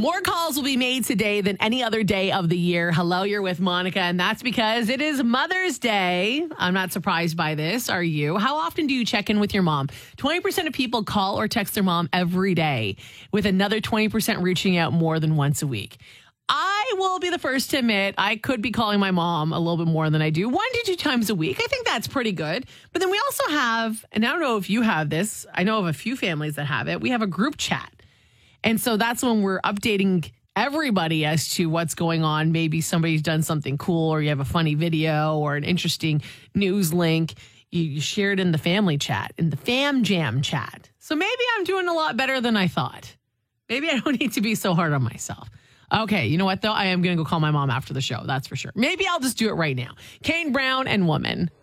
More calls will be made today than any other day of the year. Hello, you're with Monica, and that's because it is Mother's Day. I'm not surprised by this. Are you? How often do you check in with your mom? 20% of people call or text their mom every day, with another 20% reaching out more than once a week. I will be the first to admit I could be calling my mom a little bit more than I do, 1 to 2 times a week. I think that's pretty good. But then we also have, and I don't know if you have this, I know of a few families that have it, we have a group chat. And so that's when we're updating everybody as to what's going on. Maybe somebody's done something cool, or you have a funny video or an interesting news link. You share it in the family chat, in the Fam Jam chat. So maybe I'm doing a lot better than I thought. Maybe I don't need to be so hard on myself. Okay, you know what, though? I am going to go call my mom after the show. That's for sure. Maybe I'll just do it right now. Kane Brown and Woman.